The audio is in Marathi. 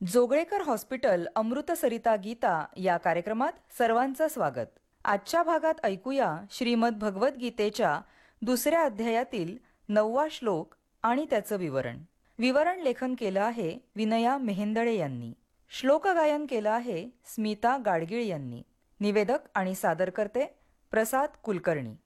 जोगळेकर हॉस्पिटल अमृत सरिता गीता या कार्यक्रमात सर्वांचं स्वागत. आजच्या भागात ऐकूया श्रीमद भगवद्गीतेच्या दुसऱ्या अध्यायातील 9वा श्लोक आणि त्याचं विवरण. विवरण लेखन केलं आहे विनया मेहेंदळे यांनी. श्लोक गायन केलं आहे स्मिता गाडगीळ यांनी. निवेदक आणि सादरकर्ते प्रसाद कुलकर्णी.